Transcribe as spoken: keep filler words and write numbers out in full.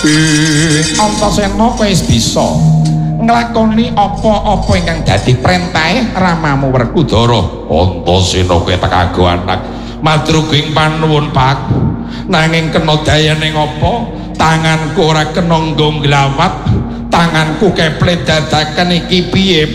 Antasena kowe wis bisa nglakoni apa-apa ingkang dadi perintahe Ramamu Werkudara. Antasena kowe tekago anak madruging panuwun Pak, nanging kena dayane ngopo tanganku ora kena nggo glawat, tanganku keplet dadakan iki piye